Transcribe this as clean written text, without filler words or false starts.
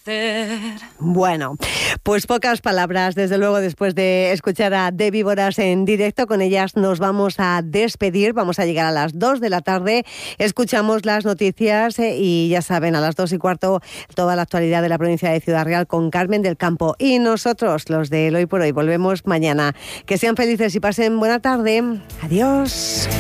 Bueno, pues pocas palabras, desde luego, después de escuchar a The Víboras en directo. Con ellas nos vamos a despedir, vamos a llegar a las 2 de la tarde, escuchamos las noticias y ya saben, a las 2:15 toda la actualidad de la provincia de Ciudad Real con Carmen del Campo. Y nosotros, los de Hoy por Hoy, volvemos mañana. Que sean felices y pasen buena tarde. Adiós.